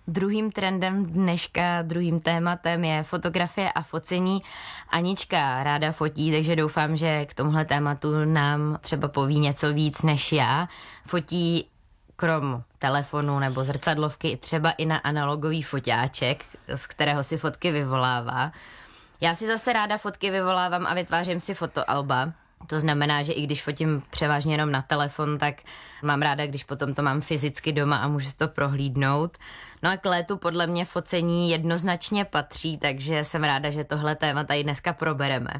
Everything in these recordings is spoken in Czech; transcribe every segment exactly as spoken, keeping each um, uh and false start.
Druhým trendem dneška, druhým tématem je fotografie a focení. Anička ráda fotí, takže doufám, že k tomuhle tématu nám třeba poví něco víc než já. Fotí krom telefonu nebo zrcadlovky třeba i na analogový foťáček, z kterého si fotky vyvolává. Já si zase ráda fotky vyvolávám a vytvářím si fotoalba. To znamená, že i když fotím převážně jenom na telefon, tak mám ráda, když potom to mám fyzicky doma a můžu si to prohlídnout. No a k létu podle mě focení jednoznačně patří, takže jsem ráda, že tohle téma tady dneska probereme.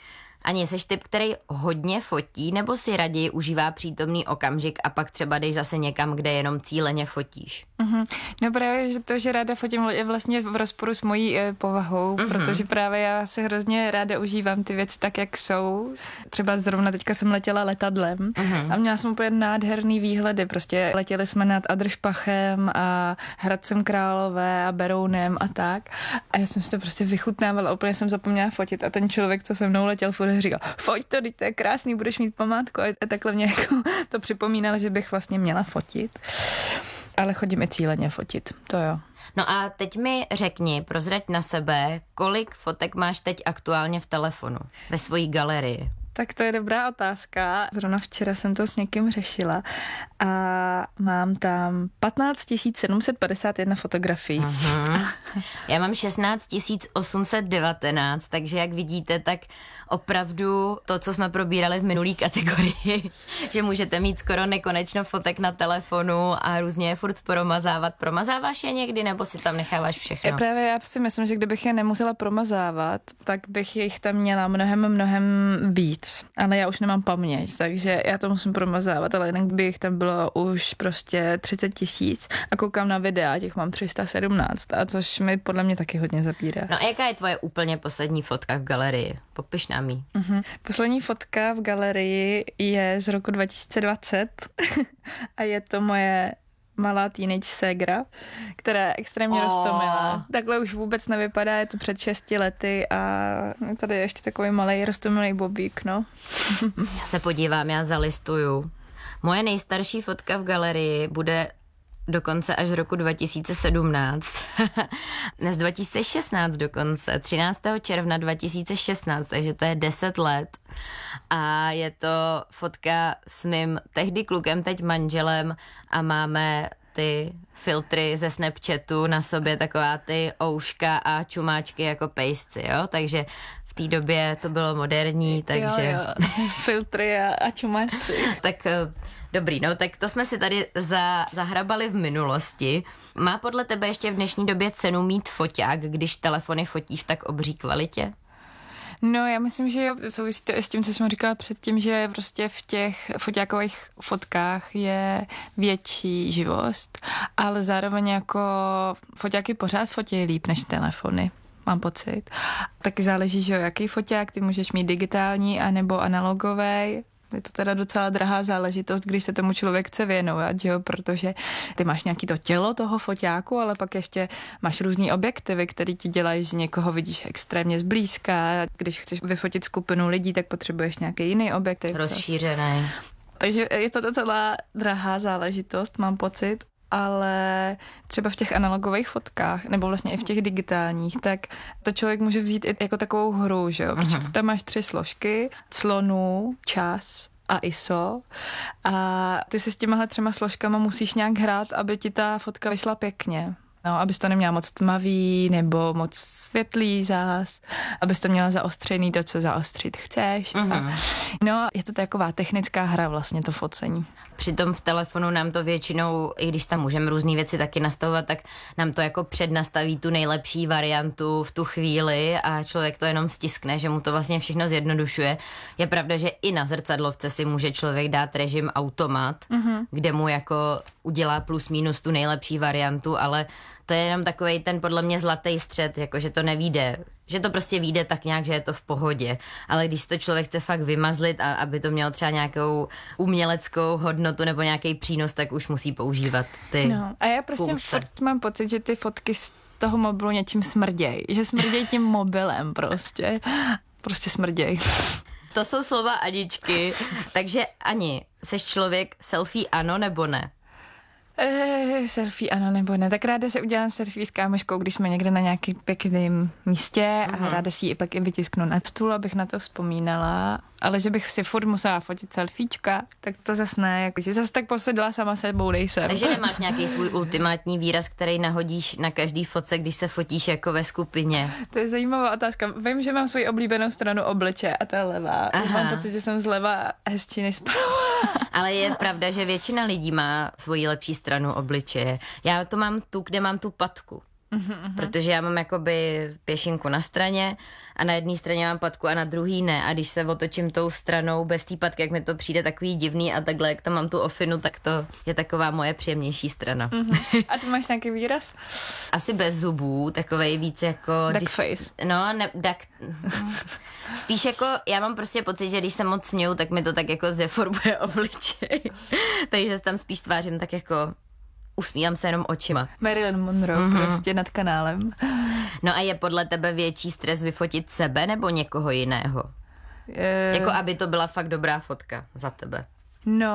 Ani seš typ, který hodně fotí, nebo si raději užívá přítomný okamžik a pak třeba jdeš zase někam, kde jenom cíleně fotíš? Mm-hmm. No právě, že to, že ráda fotím, je vlastně v rozporu s mojí e, povahou, mm-hmm. protože právě já se hrozně ráda užívám ty věci tak, jak jsou. Třeba zrovna teďka jsem letěla letadlem mm-hmm. a měla jsem úplně nádherný výhledy. Prostě letěli jsme nad Adršpachem a Hradcem Králové a Berounem a tak. A já jsem si to prostě vychutnávala, úplně jsem zapomněla fotit a ten člověk, co se mnou letěl, furt říkal, foť to, teď to je krásný, budeš mít památku. A takhle mě jako to připomínalo, že bych vlastně měla fotit. Ale chodím i cíleně fotit, to jo. No a teď mi řekni, prozrať na sebe, kolik fotek máš teď aktuálně v telefonu, ve svojí galerii? Tak to je dobrá otázka. Zrovna včera jsem to s někým řešila a mám tam patnáct tisíc sedm set padesát jedna fotografií. Uh-huh. Já mám šestnáct tisíc osm set devatenáct, takže jak vidíte, tak opravdu to, co jsme probírali v minulý kategorii, že můžete mít skoro nekonečno fotek na telefonu a různě je furt promazávat. Promazáváš je někdy, nebo si tam necháváš všechno? Já právě já si myslím, že kdybych je nemusela promazávat, tak bych jich tam měla mnohem, mnohem víc. Ale já už nemám paměť, takže já to musím promazávat, ale jinak by jich tam bylo už prostě třicet tisíc a koukám na videa, těch mám tři sta sedmnáct, a což mi podle mě taky hodně zabírá. No a jaká je tvoje úplně poslední fotka v galerii? Popiš nám ji. Uh-huh. Poslední fotka v galerii je z roku dva tisíce dvacet a je to moje malá teenage ségra, která je extrémně oh. roztomilá. Takhle už vůbec nevypadá, je to před šesti lety a tady je ještě takový malej roztomilý bobík, no. Já se podívám, já zalistuju. Moje nejstarší fotka v galerii bude dokonce až z roku dva tisíce sedmnáct. Dnes dva tisíce šestnáct dokonce, třináctého června dva tisíce šestnáct, takže to je deset let. A je to fotka s mým tehdy klukem, teď manželem a máme ty filtry ze Snapchatu na sobě, taková ty ouška a čumáčky jako pejsci, jo, takže v té době to bylo moderní, takže... Jo, jo. Filtry a, a čumáčci. Tak dobrý, no tak to jsme si tady za, zahrabali v minulosti. Má podle tebe ještě v dnešní době cenu mít foťák, když telefony fotí v tak obří kvalitě? No, já myslím, že jo, souvisí to i s tím, co jsem říkala předtím, že prostě v těch foťákových fotkách je větší živost, ale zároveň jako foťáky pořád fotí líp než telefony. Mám pocit. Taky záleží, že jo, jaký foťák, ty můžeš mít digitální anebo analogový. Je to teda docela drahá záležitost, když se tomu člověk chce věnovat, že jo, protože ty máš nějaký to tělo toho foťáku, ale pak ještě máš různý objektivy, který ti dělají, že někoho vidíš extrémně zblízka. Když chceš vyfotit skupinu lidí, tak potřebuješ nějaký jiný objektiv. Rozšířený. Takže je to docela drahá záležitost, mám pocit. Ale třeba v těch analogových fotkách, nebo vlastně i v těch digitálních, tak to člověk může vzít i jako takovou hru, že jo? Protože tam máš tři složky, clonu, čas a I S O a ty si s těmahle třema složkama musíš nějak hrát, aby ti ta fotka vyšla pěkně. No, abys to neměla moc tmavý nebo moc světlý zás, abys to měla zaostřený to, co zaostřit chceš. Mm-hmm. No, je to taková technická hra vlastně to focení. Přitom v telefonu nám to většinou, i když tam můžeme různý věci taky nastavovat, tak nám to jako přednastaví tu nejlepší variantu v tu chvíli a člověk to jenom stiskne, že mu to vlastně všechno zjednodušuje. Je pravda, že i na zrcadlovce si může člověk dát režim automat, mm-hmm. kde mu jako udělá plus minus tu nejlepší variantu, ale to je jenom takovej ten podle mě zlatý střed, jako že to nevíde, že to prostě vyjde tak nějak, že je to v pohodě, ale když to člověk chce fakt vymazlit a aby to mělo třeba nějakou uměleckou hodnotu nebo nějaký přínos, tak už musí používat ty no, a já prostě furt mám pocit, že ty fotky z toho mobilu něčím smrděj, že smrděj tím mobilem prostě, prostě smrděj. To jsou slova Aničky, takže Ani, seš člověk selfie ano nebo ne? Eh, selfie ano nebo ne. Tak ráda si udělám selfie s kámoškou, když jsme někde na nějakém pěkném místě a ráda si ji pak i vytisknu na stůl, abych na to vzpomínala. Ale že bych si furt musela fotit selfiečka, tak to zase ne. Jakože zase tak posedla sama sebou nejsem. Takže nemáš nějaký svůj ultimátní výraz, který nahodíš na každý fotce, když se fotíš jako ve skupině? To je zajímavá otázka. Vím, že mám svoji oblíbenou stranu obliče a ta je levá. Aha. Mám pocit, že jsem zleva hezčí než zprava. Ale je pravda, že většina lidí má svoji lepší stranu obličeje. Já to mám tu, kde mám tu patku. Uhum. Protože já mám jakoby pěšinku na straně a na jedné straně mám patku a na druhý ne. A když se otočím tou stranou bez té patky, jak mi to přijde takový divný a takhle, jak tam mám tu ofinu, tak to je taková moje příjemnější strana. Uhum. A ty máš nějaký výraz? Asi bez zubů, takovej víc jako... Duck face. No, ne, duck... Spíš jako, já mám prostě pocit, že když se moc směju, tak mi to tak jako zdeformuje obličej. Takže se tam spíš tvářím tak jako... Usmívám se jenom očima. Marilyn Monroe, mm-hmm. prostě nad kanálem. No a je podle tebe větší stres vyfotit sebe nebo někoho jiného? Je... Jako aby to byla fakt dobrá fotka za tebe. No,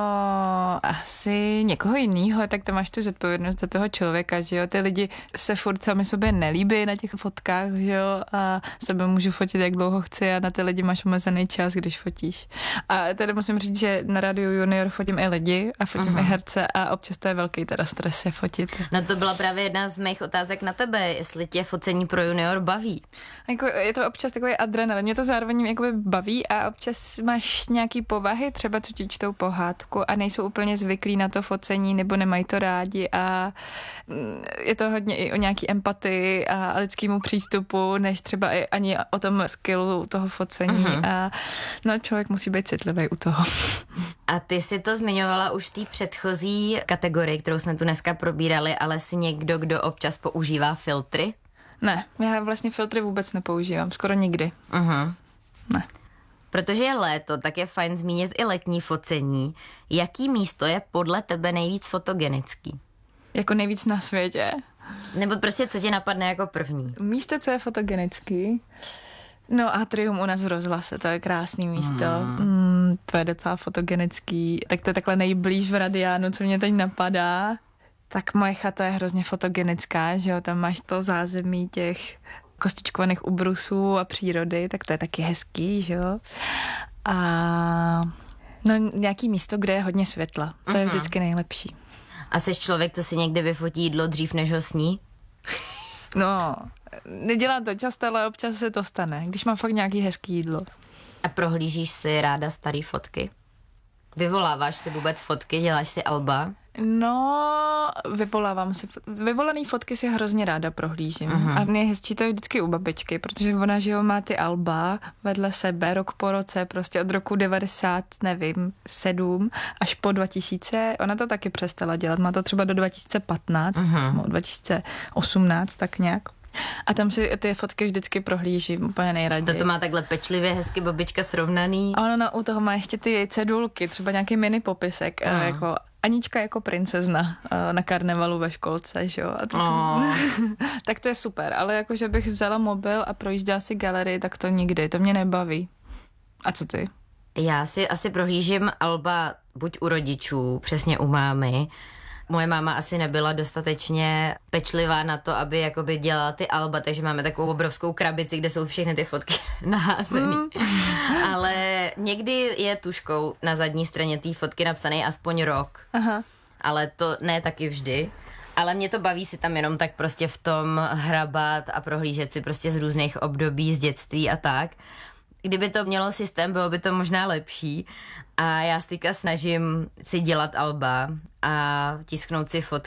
asi někoho jiného, tak to máš tu zodpovědnost za toho člověka, že jo. Ty lidi se furt sami sobě nelíbí na těch fotkách, že jo, a sebe můžu fotit, jak dlouho chci a na ty lidi máš omezený čas, když fotíš. A tady musím říct, že na Rádiu Junior fotím i lidi a fotím uh-huh. i herce a občas to je velký teda stres je fotit. No to byla právě jedna z mých otázek na tebe, jestli tě focení pro Junior baví. Jako, je to občas takový adrenalin, mě to zároveň jakoby baví a občas máš nějaký povahy, třeba co ti čtou pohádku a nejsou úplně zvyklí na to focení nebo nemají to rádi a je to hodně i o nějaký empatii a lidskému přístupu, než třeba i ani o tom skillu toho focení uh-huh. a no člověk musí být citlivý u toho. A ty si to zmiňovala už v té předchozí kategorii, kterou jsme tu dneska probírali, ale jsi někdo, kdo občas používá filtry? Ne, já vlastně filtry vůbec nepoužívám, skoro nikdy. Uh-huh. Ne. Protože je léto, tak je fajn zmínit i letní focení. Jaký místo je podle tebe nejvíc fotogenický? Jako nejvíc na světě? Nebo prostě co ti napadne jako první? Místo, co je fotogenický? No Atrium u nás v rozhlase, to je krásný místo. Hmm. Mm, to je docela fotogenický. Tak to je takhle nejblíž v Radiánu, co mě teď napadá. Tak moje chata je hrozně fotogenická, že jo, tam máš to zázemí těch kostičkovaných ubrusů a přírody, tak to je taky hezký, že jo. A no nějaký místo, kde je hodně světla, to uh-huh. je vždycky nejlepší. A jsi člověk, co si někdy vyfotí jídlo dřív, než ho sní? No, nedělám to často, ale občas se to stane, když mám fakt nějaký hezký jídlo. A prohlížíš si ráda starý fotky? Vyvoláváš si vůbec fotky, děláš si alba? No, vyvolávám si. Vyvolaný fotky si hrozně ráda prohlížím. Uh-huh. A mě hezčí to je vždycky u babičky, protože ona, že jo, má ty alba vedle sebe rok po roce, prostě od roku devadesát, nevím, sedm až po dva tisíce. Ona to taky přestala dělat. Má to třeba do dva tisíce patnáct, uh-huh. dva tisíce osmnáct, tak nějak. A tam si ty fotky vždycky prohlížím úplně nejraději. To má takhle pečlivě, hezky babička srovnaný. A ona u toho má ještě ty cedulky, třeba nějaký mini popisek, uh. jako Anička jako princezna na karnevalu ve školce, že jo. A tak, oh. tak to je super, ale jakože bych vzala mobil a projížděla si galerii, tak to nikdy, to mě nebaví. A co ty? Já si asi prohlížím alba buď u rodičů, přesně u mámy. Moje máma asi nebyla dostatečně pečlivá na to, aby jakoby dělala ty alba, takže máme takovou obrovskou krabici, kde jsou všechny ty fotky naházený. Mm. Ale někdy je tuškou na zadní straně té fotky napsaný aspoň rok. Aha. Ale to ne taky vždy. Ale mě to baví si tam jenom tak prostě v tom hrabat a prohlížet si prostě z různých období, z dětství a tak. Kdyby to mělo systém, bylo by to možná lepší. A já se teďka snažím si dělat alba a tisknout si fotky